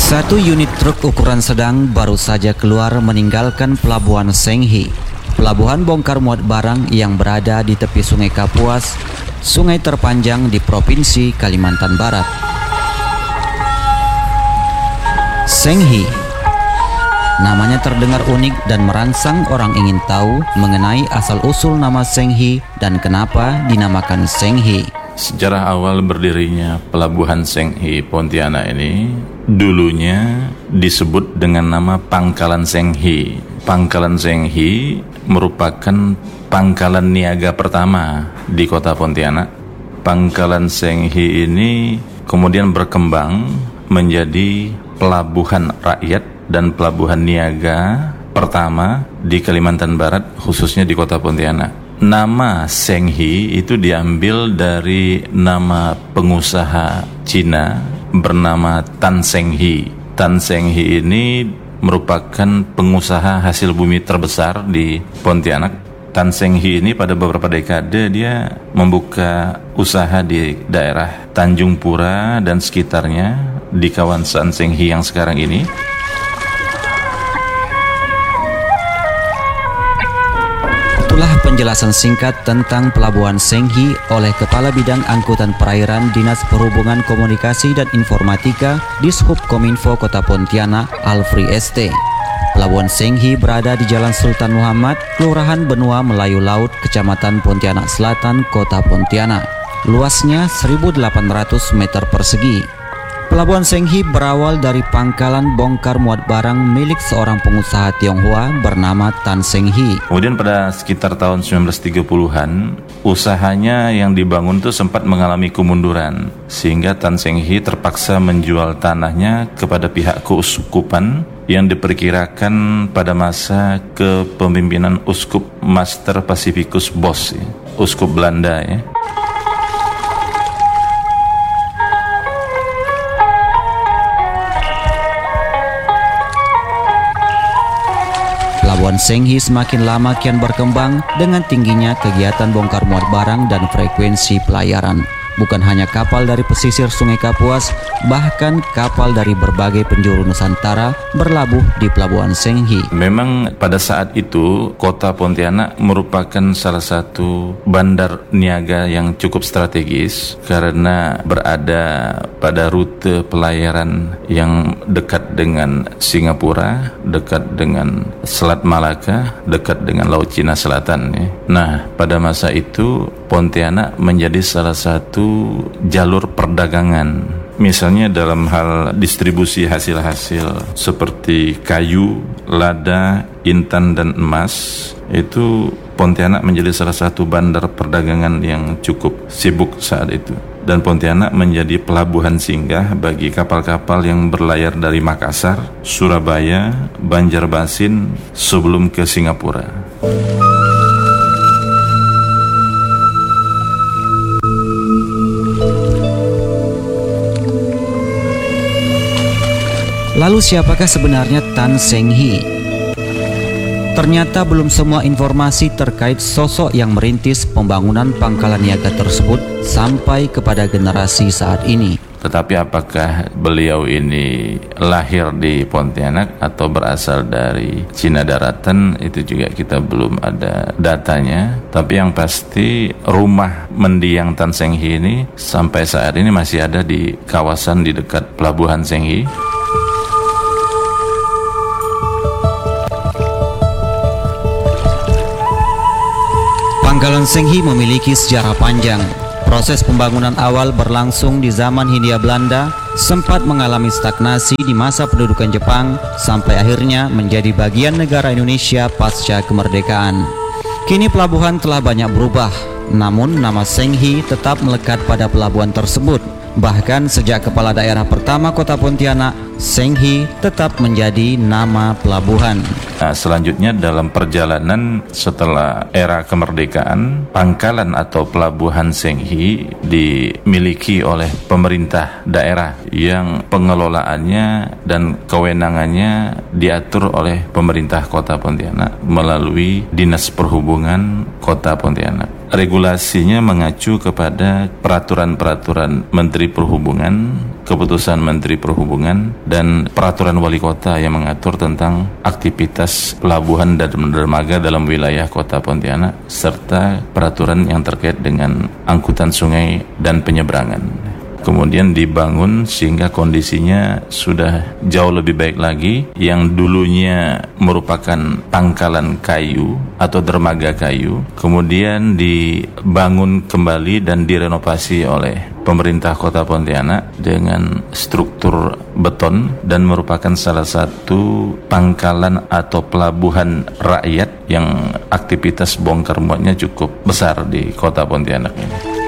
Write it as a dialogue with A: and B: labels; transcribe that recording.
A: Satu unit truk ukuran sedang baru saja keluar meninggalkan pelabuhan Senghi, pelabuhan bongkar muat barang yang berada di tepi Sungai Kapuas, sungai terpanjang di Provinsi Kalimantan Barat. Senghi, namanya terdengar unik dan merangsang orang ingin tahu mengenai asal-usul nama Senghi dan kenapa dinamakan Senghi.
B: Sejarah awal berdirinya Pelabuhan Senghi Pontianak ini dulunya disebut dengan nama Pangkalan Senghi. Pangkalan Senghi merupakan pangkalan niaga pertama di kota Pontianak. Pangkalan Senghi ini kemudian berkembang menjadi pelabuhan rakyat dan pelabuhan niaga pertama di Kalimantan Barat, khususnya di kota Pontianak. Nama Senghi itu diambil dari nama pengusaha Cina bernama Tan Senghi. Tan Senghi ini merupakan pengusaha hasil bumi terbesar di Pontianak. Tan Senghi ini pada beberapa dekade dia membuka usaha di daerah Tanjung Pura dan sekitarnya di kawasan Senghi yang sekarang ini.
A: Itulah penjelasan singkat tentang Pelabuhan Senghi oleh Kepala Bidang Angkutan Perairan Dinas Perhubungan Komunikasi dan Informatika Dishub Kominfo Kota Pontianak, Alfri ST. Pelabuhan Senghi berada di Jalan Sultan Muhammad, Kelurahan Benua Melayu Laut, Kecamatan Pontianak Selatan, Kota Pontianak. Luasnya 1.800 meter persegi. Pelabuhan Senghi berawal dari pangkalan bongkar muat barang milik seorang pengusaha Tionghoa bernama Tan Senghi.
B: Kemudian pada sekitar tahun 1930-an, usahanya yang dibangun itu sempat mengalami kemunduran, sehingga Tan Senghi terpaksa menjual tanahnya kepada pihak keuskupan yang diperkirakan pada masa kepemimpinan Uskup Master Pacificus Bos, Uskup Belanda ya.
A: Pelabuhan Senghi semakin lama kian berkembang dengan tingginya kegiatan bongkar muat barang dan frekuensi pelayaran. Bukan hanya kapal dari pesisir Sungai Kapuas, bahkan kapal dari berbagai penjuru Nusantara berlabuh di Pelabuhan Senghi.
B: Memang pada saat itu kota Pontianak merupakan salah satu bandar niaga yang cukup strategis karena berada pada rute pelayaran yang dekat dengan Singapura, dekat dengan Selat Malaka, dekat dengan Laut Cina Selatan ya. Nah, pada masa itu Pontianak menjadi salah satu jalur perdagangan. Misalnya dalam hal distribusi hasil-hasil seperti kayu, lada, intan, dan emas, itu Pontianak menjadi salah satu bandar perdagangan yang cukup sibuk saat itu. Dan Pontianak menjadi pelabuhan singgah bagi kapal-kapal yang berlayar dari Makassar, Surabaya, Banjarmasin sebelum ke Singapura.
A: Lalu siapakah sebenarnya Tan Senghi? Ternyata belum semua informasi terkait sosok yang merintis pembangunan pangkalan niaga tersebut sampai kepada generasi saat ini.
B: Tetapi apakah beliau ini lahir di Pontianak atau berasal dari Cina Daratan, itu juga kita belum ada datanya. Tapi yang pasti rumah mendiang Tan Senghi ini sampai saat ini masih ada di kawasan di dekat Pelabuhan Senghi.
A: Pangkalan Senghi memiliki sejarah panjang. Proses pembangunan awal berlangsung di zaman Hindia Belanda, sempat mengalami stagnasi di masa pendudukan Jepang, sampai akhirnya menjadi bagian negara Indonesia pasca kemerdekaan. Kini pelabuhan telah banyak berubah, namun nama Senghi tetap melekat pada pelabuhan tersebut. Bahkan sejak kepala daerah pertama kota Pontianak, Senghi tetap menjadi nama pelabuhan.
B: Nah, selanjutnya dalam perjalanan setelah era kemerdekaan, pangkalan atau pelabuhan Senghi dimiliki oleh pemerintah daerah yang pengelolaannya dan kewenangannya diatur oleh pemerintah kota Pontianak melalui Dinas Perhubungan Kota Pontianak. regulasinya mengacu kepada peraturan-peraturan Menteri Perhubungan, keputusan Menteri Perhubungan, dan peraturan wali kota yang mengatur tentang aktivitas pelabuhan dan dermaga dalam wilayah kota Pontianak, serta peraturan yang terkait dengan angkutan sungai dan penyeberangan. Kemudian dibangun sehingga kondisinya sudah jauh lebih baik lagi. Yang dulunya merupakan pangkalan kayu atau dermaga kayu, kemudian dibangun kembali dan direnovasi oleh pemerintah kota Pontianak dengan struktur beton dan merupakan salah satu pangkalan atau pelabuhan rakyat yang aktivitas bongkar muatnya cukup besar di kota Pontianak ini.